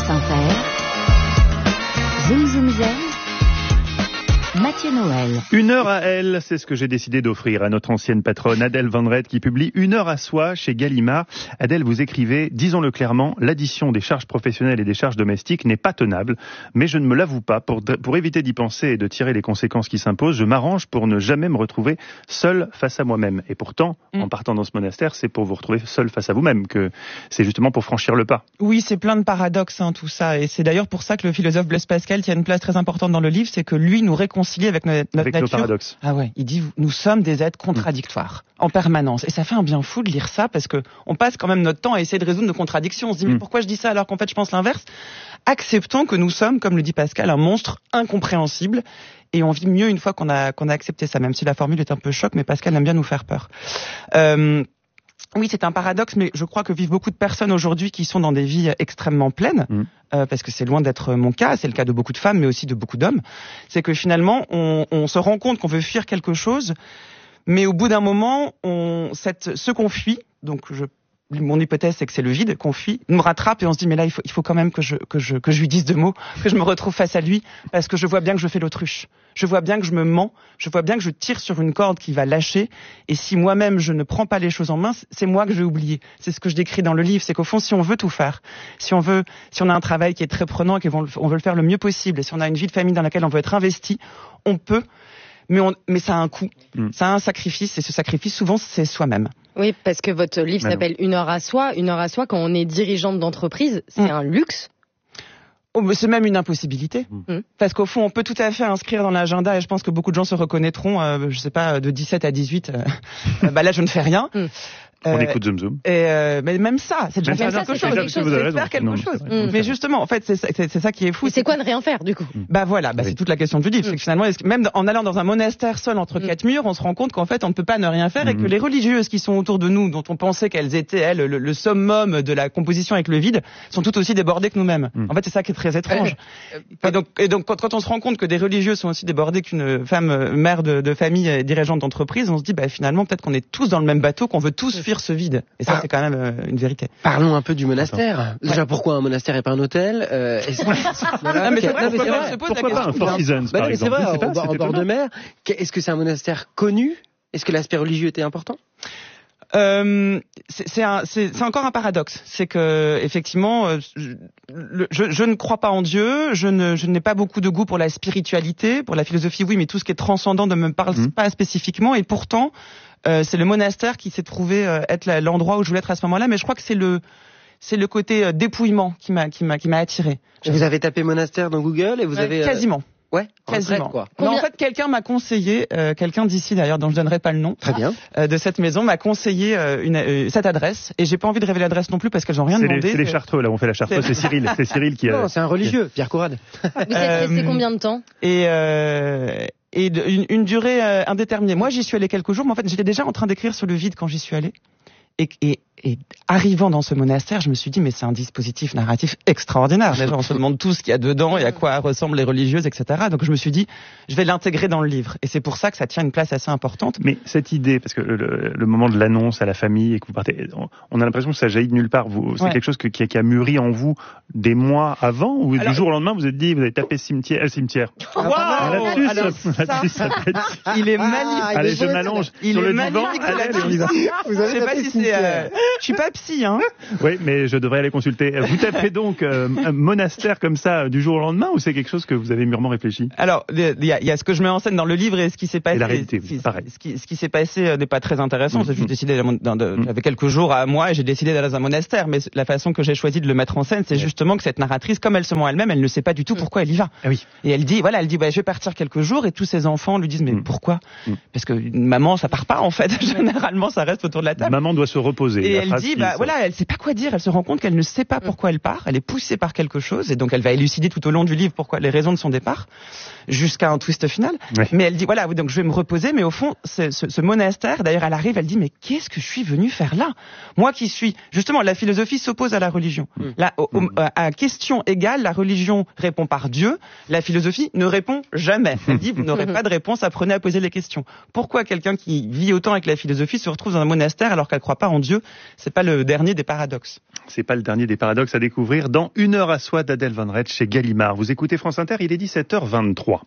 France Inter, Zoom Zoom Zen, Mathieu Noël. 1 heure à elle, c'est ce que j'ai décidé d'offrir à notre ancienne patronne Adèle Van Rett qui publie 1 heure à soi chez Gallimard. Adèle, vous écrivez, disons-le clairement, l'addition des charges professionnelles et des charges domestiques n'est pas tenable, mais je ne me l'avoue pas. Pour éviter d'y penser et de tirer les conséquences qui s'imposent, je m'arrange pour ne jamais me retrouver seul face à moi-même. Et pourtant, en partant dans ce monastère, c'est pour vous retrouver seul face à vous-même, que c'est justement pour franchir le pas. Oui, c'est plein de paradoxes, tout ça. Et c'est d'ailleurs pour ça que le philosophe Blaise Pascal tient une place très importante dans le livre, c'est que lui nous réconcilie avec notre nature. Nos paradoxes. Ah ouais, il dit nous sommes des êtres contradictoires en permanence. Et ça fait un bien fou de lire ça parce que on passe quand même notre temps à essayer de résoudre nos contradictions. On se dit mais pourquoi je dis ça alors qu'en fait je pense l'inverse. Acceptons que nous sommes, comme le dit Pascal, un monstre incompréhensible. Et on vit mieux une fois qu'on a accepté ça, même si la formule est un peu choc, mais Pascal aime bien nous faire peur. Oui, c'est un paradoxe, mais je crois que vivent beaucoup de personnes aujourd'hui qui sont dans des vies extrêmement pleines, parce que c'est loin d'être mon cas, c'est le cas de beaucoup de femmes, mais aussi de beaucoup d'hommes. C'est que finalement, on se rend compte qu'on veut fuir quelque chose, mais au bout d'un moment, ce qu'on fuit, mon hypothèse, c'est que c'est le vide qu'on fuit, nous rattrape et on se dit mais là il faut quand même que je lui dise 2 mots, que je me retrouve face à lui, parce que je vois bien que je fais l'autruche, je vois bien que je me mens, je vois bien que je tire sur une corde qui va lâcher, et si moi-même je ne prends pas les choses en main, c'est moi que je vais oublier. C'est ce que je décris dans le livre, c'est qu'au fond si on veut tout faire, si on a un travail qui est très prenant et qu'on veut le faire le mieux possible, et si on a une vie de famille dans laquelle on veut être investi, on peut. Mais ça a un coût, ça a un sacrifice, et ce sacrifice, souvent, c'est soi-même. Oui, parce que votre livre s'appelle 1 heure à soi. 1 heure à soi, quand on est dirigeante d'entreprise, c'est un luxe. Oh, mais c'est même une impossibilité. Parce qu'au fond, on peut tout à fait inscrire dans l'agenda, et je pense que beaucoup de gens se reconnaîtront, je sais pas, de 17 à 18, là, je ne fais rien. On écoute Zoom Zoom. Mais même ça, c'est déjà faire quelque chose. C'est faire quelque chose. Mais justement, en fait, c'est ça qui est fou. Et c'est quoi ne rien faire, du coup? C'est toute la question du livre. C'est que finalement, même en allant dans un monastère seul entre 4 murs, on se rend compte qu'en fait, on ne peut pas ne rien faire, et que les religieuses qui sont autour de nous, dont on pensait qu'elles étaient, elles, le summum de la composition avec le vide, sont tout aussi débordées que nous-mêmes. En fait, c'est ça qui est très étrange. Et donc, quand on se rend compte que des religieuses sont aussi débordées qu'une femme mère de famille et dirigeante d'entreprise, on se dit, finalement, peut-être qu'on est tous dans le même bateau, qu'on veut tous fuir ce vide. Et ça, c'est quand même une vérité. Parlons un peu du monastère. Déjà, pourquoi un monastère et pas un hôtel? Pourquoi pas un Four Seasons, par exemple? C'est vrai, en bord de mer. Est-ce que c'est un monastère connu? Est-ce que l'aspect religieux était important? C'est encore un paradoxe. C'est que effectivement, je ne crois pas en Dieu. Je n'ai pas beaucoup de goût pour la spiritualité, pour la philosophie, oui, mais tout ce qui est transcendant ne me parle pas spécifiquement. Et pourtant, c'est le monastère qui s'est trouvé être l'endroit où je voulais être à ce moment-là. Mais je crois que c'est le côté dépouillement qui m'a attiré. Vous avez tapé monastère dans Google et vous avez quasiment. Ouais, quasiment. Non, en fait, quelqu'un m'a conseillé, quelqu'un d'ici d'ailleurs, dont je donnerai pas le nom, très bien, de cette maison, m'a conseillé cette adresse, et j'ai pas envie de révéler l'adresse non plus parce qu'elles ont rien demandé. C'est les Chartreux, là, on fait la Chartreux, c'est Cyril qui a... Non, c'est un religieux, Pierre Courade. Vous êtes resté combien de temps? Et une durée indéterminée. Moi, j'y suis allé quelques jours, mais en fait, j'étais déjà en train d'écrire sur le vide quand j'y suis allé. Et arrivant dans ce monastère, je me suis dit, mais c'est un dispositif narratif extraordinaire. Déjà, on se demande tout ce qu'il y a dedans et à quoi ressemblent les religieuses, etc. Donc je me suis dit, je vais l'intégrer dans le livre. Et c'est pour ça que ça tient une place assez importante. Mais cette idée, parce que le moment de l'annonce à la famille et que vous partez, on a l'impression que ça jaillit de nulle part. C'est quelque chose qui a mûri en vous des mois avant, ou du jour au lendemain, vous êtes dit, vous avez tapé cimetière. Il est magnifique. Allez, je m'allonge sur le divan. Je sais pas si c'est... Je suis pas psy, Oui, mais je devrais aller consulter. Vous tapez donc un monastère comme ça du jour au lendemain, ou c'est quelque chose que vous avez mûrement réfléchi? Alors, il y a ce que je mets en scène dans le livre et ce qui s'est passé. Et la réalité, pareil. Ce qui s'est passé n'est pas très intéressant. J'ai juste décidé, j'avais quelques jours à moi et j'ai décidé d'aller dans un monastère. Mais la façon que j'ai choisi de le mettre en scène, c'est justement que cette narratrice, comme elle se ment elle-même, elle ne sait pas du tout pourquoi elle y va. Ah oui. Et elle dit, je vais partir quelques jours, et tous ses enfants lui disent, mais pourquoi? Parce que une maman, ça part pas en fait. Généralement, ça reste autour de la table. Maman doit se reposer. Et elle dit, elle sait pas quoi dire, elle se rend compte qu'elle ne sait pas pourquoi elle part, elle est poussée par quelque chose, et donc elle va élucider tout au long du livre pourquoi les raisons de son départ, jusqu'à un twist final. Ouais. Mais elle dit, donc je vais me reposer, mais au fond, ce monastère, d'ailleurs elle arrive, elle dit, mais qu'est-ce que je suis venue faire là? Moi qui suis, justement, la philosophie s'oppose à la religion. Là, à question égale, la religion répond par Dieu, la philosophie ne répond jamais. Elle dit, vous n'aurez pas de réponse, apprenez à poser les questions. Pourquoi quelqu'un qui vit autant avec la philosophie se retrouve dans un monastère alors qu'elle croit pas en Dieu? C'est pas le dernier des paradoxes. C'est pas le dernier des paradoxes à découvrir dans Une heure à soi d'Adèle Van Redst chez Gallimard. Vous écoutez France Inter, il est 17h23.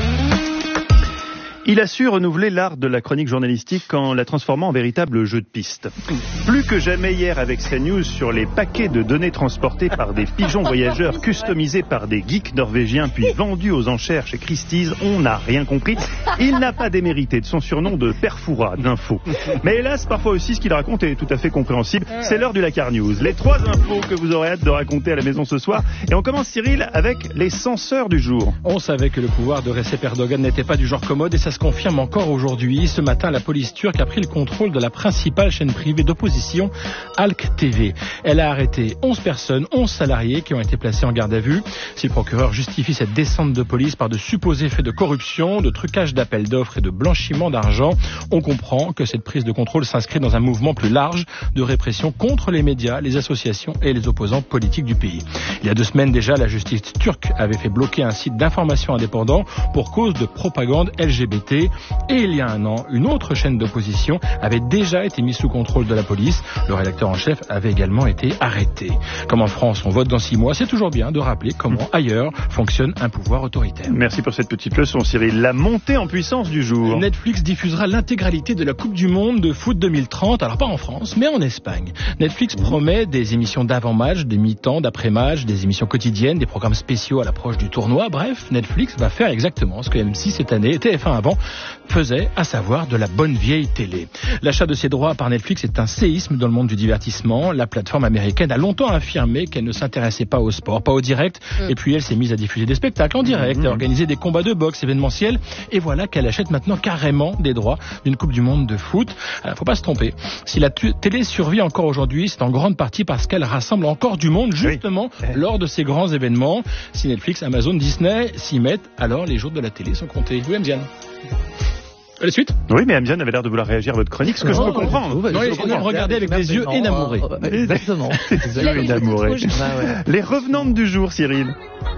Il a su renouveler l'art de la chronique journalistique en la transformant en véritable jeu de piste. Plus que jamais hier avec CNews sur les paquets de données transportés par des pigeons voyageurs customisés par des geeks norvégiens puis vendus aux enchères chez Christie's, on n'a rien compris. Il n'a pas démérité de son surnom de Perfoura d'infos. Mais hélas, parfois aussi ce qu'il raconte est tout à fait compréhensible. C'est l'heure du Lakar News. Les 3 infos que vous aurez hâte de raconter à la maison ce soir. Et on commence, Cyril, avec les censeurs du jour. On savait que le pouvoir de Recep Erdogan n'était pas du genre commode et ça se confirme encore aujourd'hui. Ce matin, la police turque a pris le contrôle de la principale chaîne privée d'opposition, Halk TV. Elle a arrêté 11 personnes, 11 salariés qui ont été placés en garde à vue. Si le procureur justifie cette descente de police par de supposés faits de corruption, de trucage d'appels d'offres et de blanchiment d'argent, on comprend que cette prise de contrôle s'inscrit dans un mouvement plus large de répression contre les médias, les associations et les opposants politiques du pays. Il y a 2 semaines déjà, la justice turque avait fait bloquer un site d'information indépendant pour cause de propagande LGBT. Et il y a 1 an, une autre chaîne d'opposition avait déjà été mise sous contrôle de la police. Le rédacteur en chef avait également été arrêté. Comme en France, on vote dans 6 mois, c'est toujours bien de rappeler comment ailleurs fonctionne un pouvoir autoritaire. Merci pour cette petite leçon, Cyril. La montée en puissance du jour. Netflix diffusera l'intégralité de la Coupe du Monde de foot 2030, alors pas en France, mais en Espagne. Netflix promet des émissions d'avant-match, des mi-temps, d'après-match, des émissions quotidiennes, des programmes spéciaux à l'approche du tournoi. Bref, Netflix va faire exactement ce que M6 cette année, et TF1 avant, faisait, à savoir de la bonne vieille télé. L'achat de ses droits par Netflix est un séisme dans le monde du divertissement. La plateforme américaine a longtemps affirmé qu'elle ne s'intéressait pas au sport, pas au direct, et puis elle s'est mise à diffuser des spectacles en direct, à organiser des combats de boxe événementiels, et voilà qu'elle achète maintenant carrément des droits d'une Coupe du Monde de foot. Alors, faut pas se tromper. Si la télé survit encore aujourd'hui, c'est en grande partie parce qu'elle rassemble encore du monde, justement, lors de ces grands événements. Si Netflix, Amazon, Disney s'y mettent, alors les jours de la télé sont comptés. Oui, Diane. La suite ? Oui, mais Amziane avait l'air de vouloir réagir à votre chronique, ce que je peux comprendre. Non, il regardait avec des yeux énamourés. Exactement. Des yeux énamourés. Les revenantes du jour, Cyril.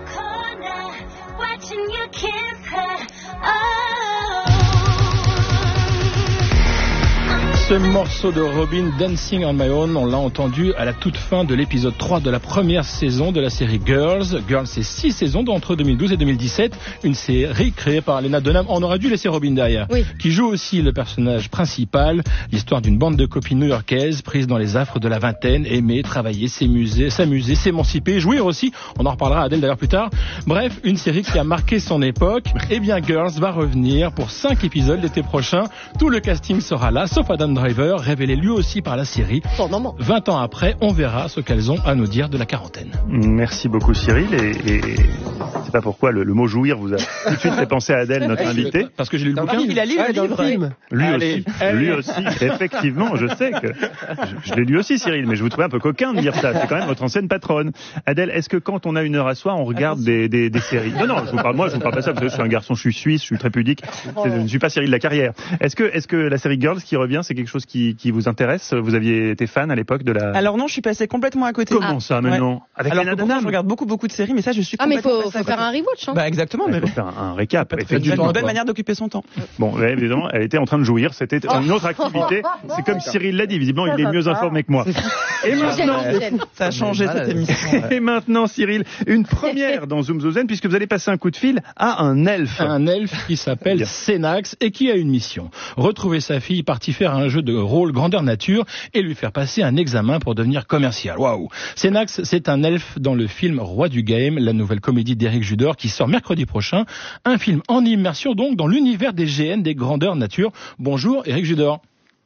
Ce morceau de Robyn, Dancing on My Own, on l'a entendu à la toute fin de l'épisode 3 de la première saison de la série Girls. Girls, c'est 6 saisons entre 2012 et 2017. Une série créée par Lena Dunham. On aurait dû laisser Robyn derrière. Oui. Qui joue aussi le personnage principal. L'histoire d'une bande de copines new-yorkaises prises dans les affres de la vingtaine, aimer, travailler, s'amuser, s'émanciper, jouir aussi. On en reparlera à Adèle d'ailleurs plus tard. Bref, une série qui a marqué son époque. Eh bien, Girls va revenir pour 5 épisodes l'été prochain. Tout le casting sera là, sauf Adam Driver, révélé lui aussi par la série. 20 ans après, on verra ce qu'elles ont à nous dire de la quarantaine. Merci beaucoup, Cyril. Et je sais pas pourquoi le mot jouir vous a tout de suite fait penser à Adèle, notre invitée. Parce que j'ai lu le bouquin. Il a lu le livre. Lui aussi, effectivement, je sais que je l'ai lu aussi, Cyril, mais je vous trouvais un peu coquin de dire ça. C'est quand même votre ancienne patronne. Adèle, est-ce que quand on a 1 heure à soi, on regarde des séries? Non, je vous parle pas ça, parce que je suis un garçon, je suis suisse, je suis très pudique. Je ne suis pas Cyril de la carrière. Est-ce que la série Girls qui revient, c'est quelque chose qui vous intéresse? Vous aviez été fan à l'époque de la... Alors non, je suis passé complètement à côté. Comment ça maintenant? Avec alors je regarde beaucoup de séries, mais ça je suis complètement... mais faut faire un rewatch. Bah exactement. Il faut faire un récap. C'est une belle manière d'occuper son temps. Bon, évidemment, elle était en train de jouir. C'était une autre activité. C'est comme Cyril l'a dit. Visiblement, il est mieux informé que moi. Et maintenant, ça a changé cette émission. Et maintenant, Cyril, une première dans Zoom Zozen, puisque vous allez passer un coup de fil à un elfe. Un elfe qui s'appelle Senax et qui a une mission. Retrouver sa fille partie faire un jeu de rôle grandeur nature et lui faire passer un examen pour devenir commercial. Waouh! Senax, c'est un elfe dans le film Roi du Game, la nouvelle comédie d'Éric Judor qui sort mercredi prochain. Un film en immersion donc dans l'univers des GN, des grandeurs nature. Bonjour Éric Judor.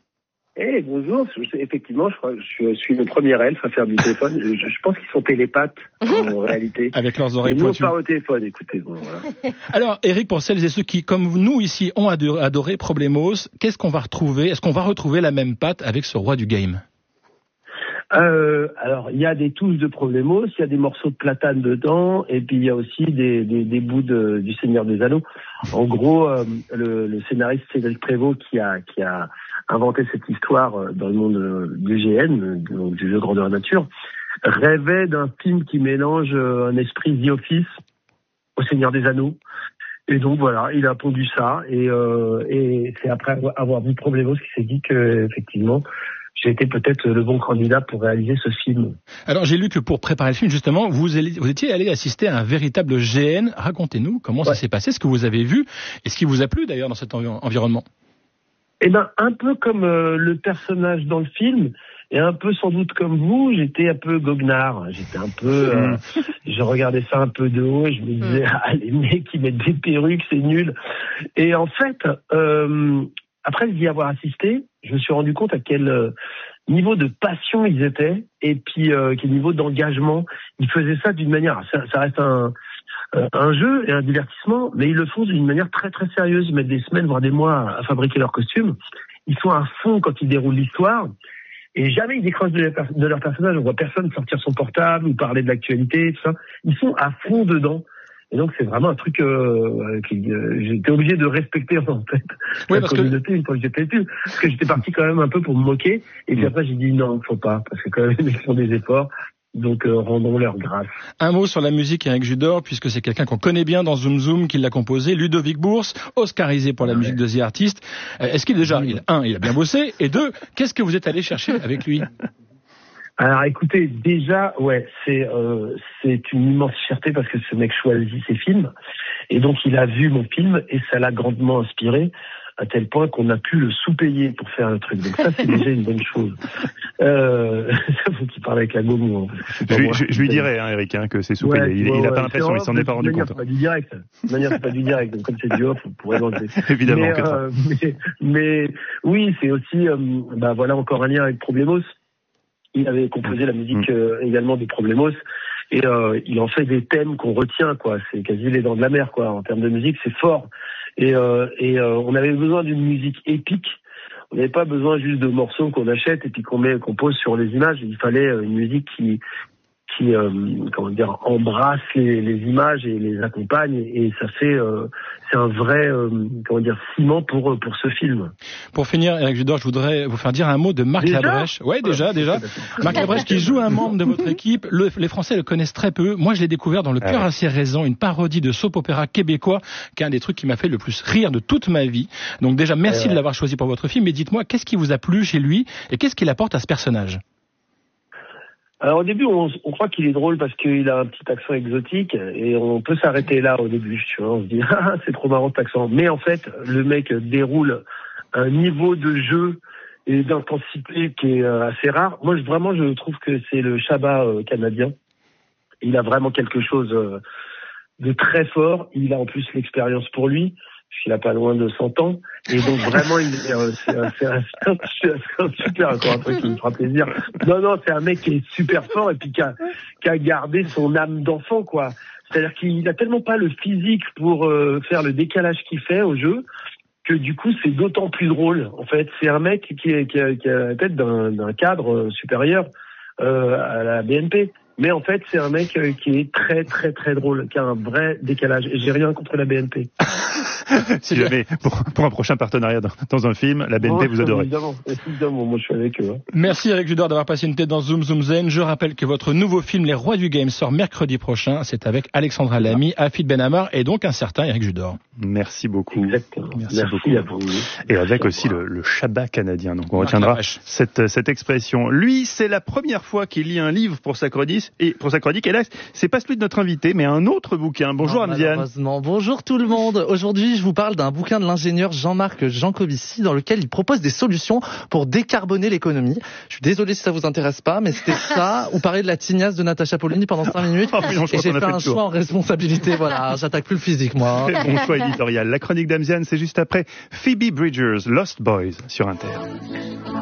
Bonjour, effectivement, je suis le premier elfe à faire du téléphone. Je pense qu'ils sont télépathes en réalité. Avec leurs oreilles pointues. Nous, on parle au téléphone, écoutez. Bon, voilà. Alors, Éric, pour celles et ceux qui, comme nous ici, ont adoré Problemos, qu'est-ce qu'on va retrouver? Est-ce qu'on va retrouver la même patte avec ce Roi du Game? Alors, il y a des touches de Problemos, il y a des morceaux de platane dedans, et puis il y a aussi des bouts du Seigneur des Anneaux. En gros, le scénariste Cédric Prévost qui a inventé cette histoire dans le monde du GN, donc du jeu grandeur nature, rêvait d'un film qui mélange un esprit The Office au Seigneur des Anneaux. Et donc voilà, il a pondu ça, et c'est après avoir vu Problemos qu'il s'est dit que effectivement j'ai été peut-être le bon candidat pour réaliser ce film. Alors j'ai lu que pour préparer le film, justement, vous étiez allé assister à un véritable GN. Racontez-nous comment ça s'est passé, ce que vous avez vu et ce qui vous a plu d'ailleurs dans cet environnement. Eh ben, un peu comme le personnage dans le film, et un peu sans doute comme vous, j'étais un peu goguenard. J'étais un peu, je regardais ça un peu de haut et je me disais, les mecs qui mettent des perruques, c'est nul. Et en fait, après d'y avoir assisté, je me suis rendu compte à quel niveau de passion ils étaient et puis quel niveau d'engagement. Ils faisaient ça d'une manière, ça reste un jeu et un divertissement, mais ils le font d'une manière très très sérieuse. Ils mettent des semaines, voire des mois à fabriquer leurs costumes. Ils sont à fond quand ils déroulent l'histoire. Et jamais ils décrochent de leur personnage. On voit personne sortir son portable ou parler de l'actualité, tout ça. Ils sont à fond dedans. Et donc c'est vraiment un truc que j'étais obligé de respecter en fait. Oui, la communauté une fois que j'étais plus. Parce que j'étais parti quand même un peu pour me moquer. Et puis après j'ai dit non, faut pas. Parce que quand même ils font des efforts. Donc rendons leur grâce. Un mot sur la musique Éric Judor, puisque c'est quelqu'un qu'on connaît bien dans Zoom Zoom, qui l'a composé, Ludovic Bourse, oscarisé pour la musique de The Artist. Est-ce qu'il déjà, il a bien bossé, et deux, qu'est-ce que vous êtes allé chercher avec lui? Alors écoutez, déjà, c'est une immense fierté parce que ce mec choisit ses films, et donc il a vu mon film et ça l'a grandement inspiré. À tel point qu'on a pu le sous-payer pour faire le truc. Donc ça, c'est déjà une bonne chose. Ça faut qu'il parle avec la gomme. Je lui dirai, Eric, que c'est sous-payé. Il n'a pas l'impression, il s'en est pas rendu compte. C'est pas du direct. De manière, c'est pas du direct. Donc comme c'est du off, on pourrait l'enlever. Évidemment. Mais oui, c'est aussi, voilà, encore un lien avec Problemos. Il avait composé la musique également de Problemos. Et il en fait des thèmes qu'on retient, quoi. C'est quasi les dents de la mer, quoi. En termes de musique, c'est fort. Et on avait besoin d'une musique épique. On n'avait pas besoin juste de morceaux qu'on achète et puis qu'on pose sur les images. Il fallait une musique qui embrasse les images et les accompagne, et ça fait c'est un vrai ciment pour ce film. Pour finir, Éric Judor, je voudrais vous faire dire un mot de Marc Labrèche. Ouais, déjà. Marc Labrèche qui joue un membre de votre équipe. Les Français le connaissent très peu. Moi, je l'ai découvert dans Le Cœur a ses raisons, une parodie de soap opéra québécois, qui est un des trucs qui m'a fait le plus rire de toute ma vie. Donc déjà, merci de l'avoir choisi pour votre film. Mais dites-moi, qu'est-ce qui vous a plu chez lui et qu'est-ce qu'il apporte à ce personnage? Alors au début, on croit qu'il est drôle parce qu'il a un petit accent exotique et on peut s'arrêter là au début, tu vois. On se dit c'est trop marrant cet accent. Mais en fait, le mec déroule un niveau de jeu et d'intensité qui est assez rare. Moi, je trouve que c'est le Chabat canadien. Il a vraiment quelque chose de très fort. Il a en plus l'expérience pour lui. Il a pas loin de 100 ans. Et donc vraiment, c'est un super, encore un truc qui me fera plaisir. Non, c'est un mec qui est super fort et puis qui a gardé son âme d'enfant, quoi. C'est-à-dire qu'il a tellement pas le physique pour faire le décalage qu'il fait au jeu, que du coup, c'est d'autant plus drôle. En fait, c'est un mec qui a la tête d'un cadre supérieur à la BNP. Mais en fait, c'est un mec qui est très très très drôle, qui a un vrai décalage. Et j'ai rien contre la BNP. Si jamais, pour un prochain partenariat dans un film, la BNP vous adorait. Évidemment, moi je suis avec eux. Merci Éric Judor d'avoir passé une tête dans Zoom Zoom Zen. Je rappelle que votre nouveau film Les Rois du Game sort mercredi prochain. C'est avec Alexandra Lamy, Hafid Benhamar et donc un certain Éric Judor. Merci beaucoup. Exactement. Merci beaucoup. À vous. Et avec aussi le Chabat canadien. Donc on retiendra cette expression. Lui, c'est la première fois qu'il lit un livre pour sa chronique. Et là, c'est pas celui de notre invité, mais un autre bouquin. Bonjour Amziane. Bonjour tout le monde. Aujourd'hui, je vous parle d'un bouquin de l'ingénieur Jean-Marc Jancovici dans lequel il propose des solutions pour décarboner l'économie. Je suis désolé si ça vous intéresse pas, mais c'était ça, ou parler de la tignasse de Natacha Polony pendant 5 minutes. Et j'ai fait un choix en responsabilité. Voilà, j'attaque plus le physique, moi. Bon choix éditorial. La chronique d'Amziane, c'est juste après Phoebe Bridgers, Lost Boys sur Inter.